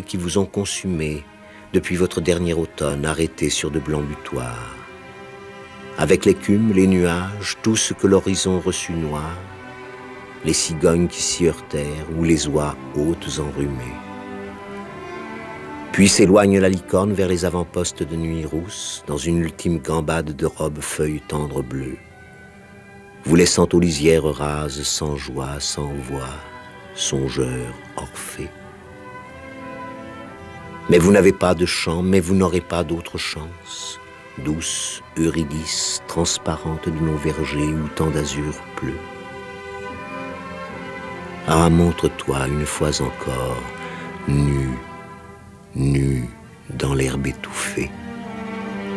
qui vous ont consumé depuis votre dernier automne arrêté sur de blancs butoirs. Avec l'écume, les nuages, tout ce que l'horizon reçut noir, les cigognes qui s'y heurtèrent ou les oies hautes enrhumées. Puis s'éloigne la licorne vers les avant-postes de nuit rousse, dans une ultime gambade de robes feuilles tendres bleues, vous laissant aux lisières rases, sans joie, sans voix, songeur, Orphée. Mais vous n'avez pas de chant, mais vous n'aurez pas d'autre chance, douce Eurydice, transparente de nos vergers où tant d'azur pleut. Ah, montre-toi une fois encore, nue, nue dans l'herbe étouffée.